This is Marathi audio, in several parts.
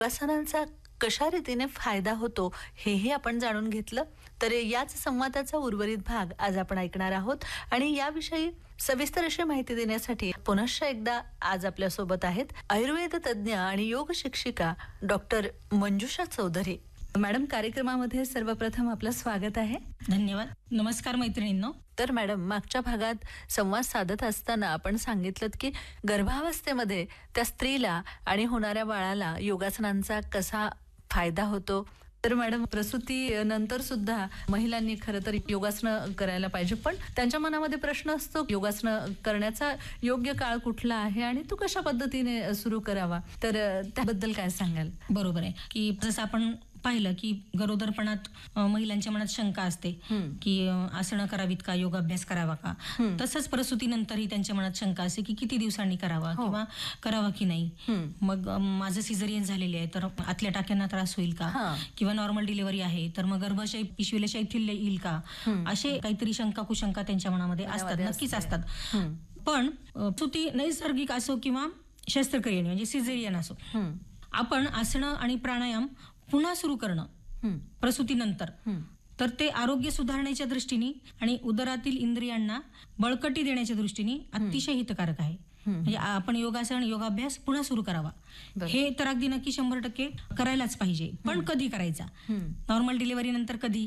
योगासनांचा कशा रीतीने फायदा होतो हेही आपण जाणून घेतलं. तर याच संवादाचा उर्वरित भाग आज आपण ऐकणार आहोत आणि याविषयी सविस्तर अशी माहिती देण्यासाठी पुनश्च एकदा आज आपल्या सोबत आहेत आयुर्वेद तज्ज्ञ आणि योग शिक्षिका डॉक्टर मंजुषा चौधरी. मॅडम, कार्यक्रमामध्ये सर्वप्रथम आपलं स्वागत आहे. धन्यवाद. नमस्कार मैत्रिणींनो. तर मॅडम, मागच्या भागात संवाद साधत असताना आपण सांगितलं की गर्भावस्थेमध्ये त्या स्त्रीला आणि होणाऱ्या बाळाला योगासनांचा कसा फायदा होतो. तर मॅडम, प्रसूती नंतर सुद्धा महिलांनी खरं तर योगासनं करायला पाहिजे, पण त्यांच्या मनामध्ये प्रश्न असतो योगासनं करण्याचा योग्य काळ कुठला आहे आणि तो कशा पद्धतीने सुरू करावा. तर त्याबद्दल काय सांगाल? बरोबर आहे की जसं आपण पाहिलं की गरोदरपणात महिलांच्या मनात शंका असते की आसनं करावीत का, योगाभ्यास करावा का. तसंच प्रसूतीनंतरही त्यांच्या मनात शंका असते की किती दिवसांनी करावा किंवा करावा की नाही. मग माझं सिझरियन झालेले आहे तर आतल्या टाक्यांना त्रास होईल का, किंवा नॉर्मल डिलिव्हरी आहे तर मग गर्भाशय पिशवीला शैथिल्य येईल का, असे काहीतरी शंका कुशंका त्यांच्या मनामध्ये असतात, नक्कीच असतात. पण प्रसूती नैसर्गिक असो किंवा शस्त्रक्रियेने म्हणजे सिझरियन असो, आपण आसनं आणि प्राणायाम पुन्हा सुरू करणं प्रसूतीनंतर, तर ते आरोग्य सुधारण्याच्या दृष्टीने आणि उदरातील इंद्रियांना बळकटी देण्याच्या दृष्टीने अतिशय हितकारक आहे. म्हणजे आपण योगासन योगाभ्यास पुन्हा सुरू करावा, हे तर अगदी नक्की 100% करायलाच पाहिजे. पण कधी करायचा? नॉर्मल डिलिव्हरी नंतर कधी?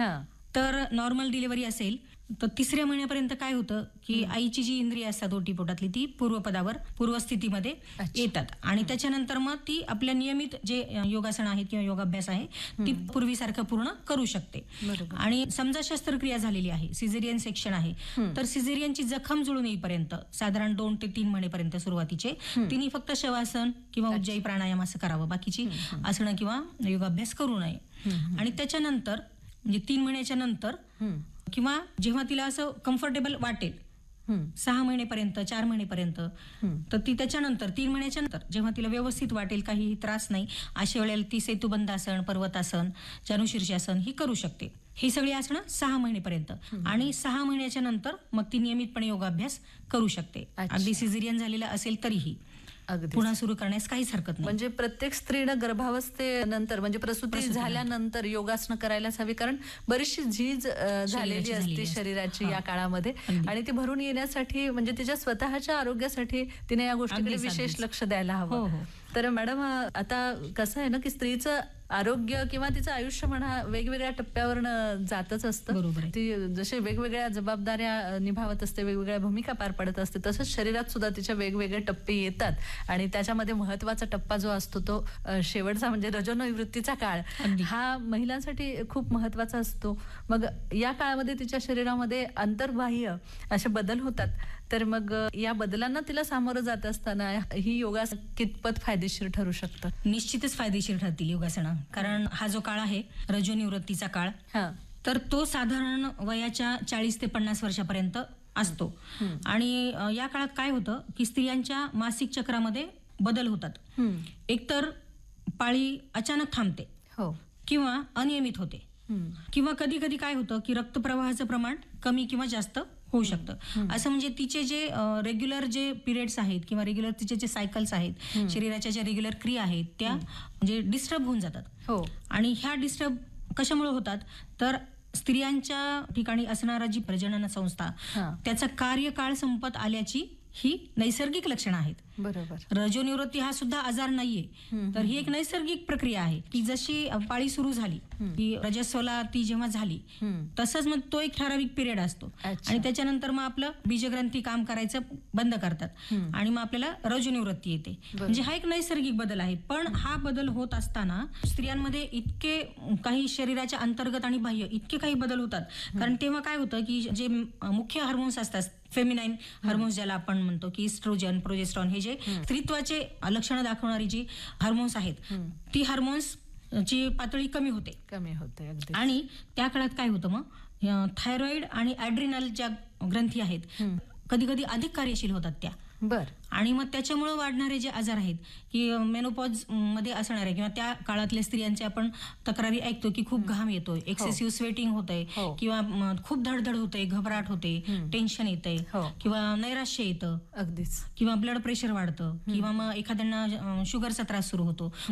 तर नॉर्मल डिलिव्हरी असेल तर 3ऱ्या महिन्यापर्यंत काय होतं की आईची जी इंद्रिय असतात ओटीपोटातली ती पूर्वपदावर पूर्वस्थितीमध्ये येतात आणि त्याच्यानंतर मग ती आपल्या नियमित जे योगासन आहेत किंवा योगाभ्यास आहे ती पूर्वीसारखं पूर्ण करू शकते. आणि समजा शस्त्रक्रिया झालेली आहे, सिझेरियन सेक्शन आहे, तर सिझेरियनची जखम जुळून येईपर्यंत साधारण 2 ते 3 महिनेपर्यंत सुरुवातीचे तिने फक्त शवासन किंवा उज्जाई प्राणायाम असं करावं, बाकीची आसनं किंवा योगाभ्यास करू नये. आणि त्याच्यानंतर म्हणजे 3 महिन्याच्या नंतर किंवा जेव्हा तिला असं कम्फर्टेबल वाटेल 6 महिनेपर्यंत 4 महिनेपर्यंत, तर ती त्याच्यानंतर 3 महिन्याच्या नंतर जेव्हा तिला व्यवस्थित वाटेल, काही त्रास नाही, अशा वेळेला ती सेतुबंधासन, पर्वतासन, चानुशीर्षासन ही करू शकते. ही सगळी आसनं 6 महिनेपर्यंत आणि 6 महिन्याच्या नंतर मग ती नियमितपणे योगाभ्यास करू शकते. अगदी सिझेरियन झालेला असेल तरीही पुन्हा सुरू करण्यास काहीच हरकत नाही. म्हणजे प्रत्येक स्त्रीनं गर्भावस्थेनंतर म्हणजे प्रसूती झाल्यानंतर योगासनं करायलाच हवी, कारण बरीचशी झीज झालेली असते शरीराची या काळामध्ये आणि ती भरून येण्यासाठी म्हणजे तिच्या स्वतःच्या आरोग्यासाठी तिने या गोष्टीकडे विशेष लक्ष द्यायला हवं. तर मॅडम, आता कसं आहे ना की स्त्रीचं आरोग्य किंवा तिचं आयुष्य म्हणा वेगवेगळ्या टप्प्यावरनं जातच असतं. ती जसे वेगवेगळ्या जबाबदाऱ्या निभावत असते, वेगवेगळ्या भूमिका पार पडत असते, तसंच शरीरात सुद्धा तिच्या वेगवेगळे टप्पे येतात आणि त्याच्यामध्ये महत्वाचा टप्पा जो असतो तो शेवटचा म्हणजे रजोनिवृत्तीचा काळ हा महिलांसाठी खूप महत्वाचा असतो. मग या काळामध्ये तिच्या शरीरामध्ये अंतर्बाह्य असे बदल होतात. तर मग या बदलांना तिला सामोरं जात असताना ही योगासन कितपत फायदेशीर ठरू शकतं? निश्चितच फायदेशीर ठरतील योगासनं, कारण हा जो काळ आहे रजोनिवृत्तीचा काळ, तर तो साधारण वयाच्या 40 ते 50 वर्षापर्यंत असतो. आणि या काळात काय होतं की स्त्रियांच्या मासिक चक्रामध्ये बदल होतात. एकतर पाळी अचानक थांबते किंवा अनियमित होते, किंवा कधी कधी काय होतं की रक्तप्रवाहाचं प्रमाण कमी किंवा जास्त होऊ शकतं. असं म्हणजे तिचे जे रेग्युलर जे पिरियड्स आहेत किंवा रेग्युलर तिचे जे सायकल्स आहेत, शरीराच्या ज्या रेग्युलर क्रिया आहेत त्या म्हणजे डिस्टर्ब होऊन जातात. आणि ह्या डिस्टर्ब कशामुळे होतात तर स्त्रियांच्या ठिकाणी असणारा जी प्रजनन संस्था त्याचा कार्यकाळ संपत आल्याची ही नैसर्गिक लक्षणं आहेत. बरोबर. रजोनिवृत्ती हा सुद्धा आजार नाहीये, तर ही एक नैसर्गिक प्रक्रिया आहे की जशी पाळी सुरू झाली की रजस्वला ती जेव्हा झाली तसंच मग तो एक ठराविक पिरियड असतो आणि त्याच्यानंतर मग आपलं बीजग्रंथी काम करायचं बंद करतात आणि मग आपल्याला रजोनिवृत्ती येते. म्हणजे हा एक नैसर्गिक बदल आहे. पण हा बदल होत असताना स्त्रियांमध्ये इतके काही शरीराच्या अंतर्गत आणि बाह्य इतके काही बदल होतात, कारण तेव्हा काय होतं की जे मुख्य हार्मोन्स असतात, फेमिनाईन हार्मोन्स ज्याला आपण म्हणतो की इस्ट्रोजन, प्रोजेस्ट्रॉन, हे जे स्त्रीत्वाचे लक्षणं दाखवणारी जी हार्मोन्स आहेत ती हार्मोन्स ची पातळी कमी होते. आणि त्या काळात काय होतं मग थायरॉइड आणि ॲड्रिनल ज्या ग्रंथी आहेत कधी कधी अधिक कार्यशील होतात त्या. आणि मग त्याच्यामुळे वाढणारे जे आजार आहेत की मेनोपॉज मध्ये असणारे किंवा त्या काळातल्या स्त्रियांचे आपण तक्रारी ऐकतो की खूप घाम येतोय, एक्सेसिव्ह स्वेटिंग होतंय, किंवा खूप धडधड होते, घबराट होते, टेन्शन येतंय, किंवा नैराश्य येतं, अगदीच, किंवा ब्लड प्रेशर वाढतं, किंवा मग एखाद्यांना शुगरचा त्रास सुरू होतो.